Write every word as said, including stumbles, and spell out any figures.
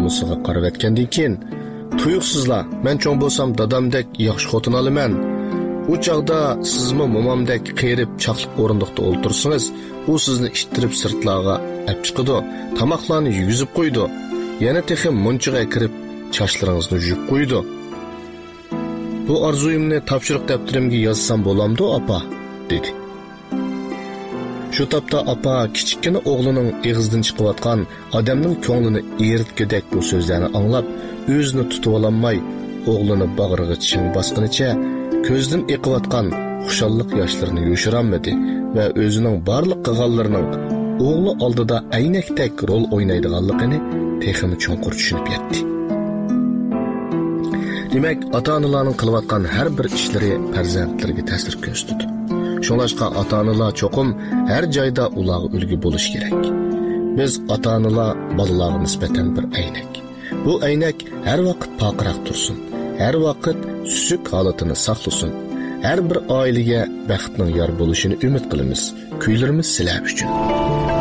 nomusiga qarab etgandan keyin tuyuqsizla men cho'ng bo'lsam dadamdek yaxshi xotin olaman. U chaqda sizmi momamdek qerib chaqliq o'rindiqda o'ltirsangiz, u sizni ishtirib sirtlarga olib chiqidi, tamoqlarni yugizib qo'ydi. Yana texi munchiga kirib chashlaringizni yuvib qo'ydi. Bu orzuyimni topshiriq daftarimga yozsam bo'lamdi, opa, dedi. Shu topda opa kichikkina o'g'lining eg'izdan chiqayotgan odamning ko'nglini eritgidek bu so'zlarni anglab, o'zini tutib ololmay, o'g'lini bag'riga ching bosqinicha ko'zdan eqiyotgan xushalliq yoshlarini yoshiranmadi va o'zining barliq qilganlarining o'g'li oldida aynakdek rol o'ynaydiganligini texmi cho'nqur tushunib yetdi. Demak, ota-onalarning qilayotgan har bir ishlari farzandlariga ta'sir ko'rsatadi. Shunlashqa ota-onalar cho'qim har joyda ularga ulgu bo'lish kerak. Biz ota-onalar bolalarga nisbatan bir aynak. Bu aynak har vaqt poqiroq tursin. Har vaqt susuk holatini saqlasin. Har bir oilaga baxtning yor bo'lishini umid qilamiz. Kuylarimiz sizlar uchun.